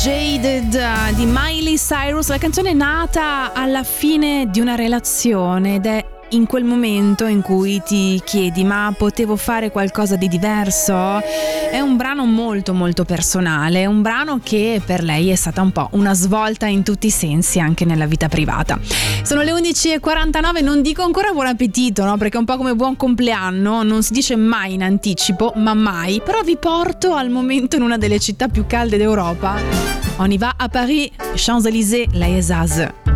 Jaded di Miley Cyrus, la canzone è nata alla fine di una relazione ed è in quel momento in cui ti chiedi: ma potevo fare qualcosa di diverso? È un brano molto molto personale, un brano che per lei è stata un po' una svolta in tutti i sensi anche nella vita privata. Sono le 11:49, non dico ancora buon appetito, no? Perché è un po' come buon compleanno, non si dice mai in anticipo, ma mai. Però vi porto al momento in una delle città più calde d'Europa. On y va a Paris, Champs-Élysées, la Esaz.